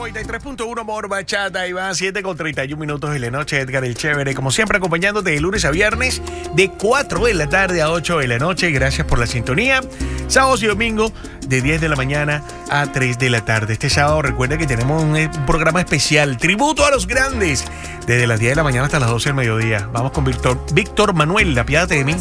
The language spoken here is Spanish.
93.1 Amor Bachata y va a 7:31 de la noche. Edgar el Chévere, como siempre, acompañándote de lunes a viernes de 4 de la tarde a 8 de la noche. Gracias por la sintonía. Sábados y domingo de 10 de la mañana a 3 de la tarde. Este sábado recuerda que tenemos un programa especial, tributo a los grandes, desde las 10 de la mañana hasta las 12 del mediodía. Vamos con Víctor Manuel, apiádate de mí.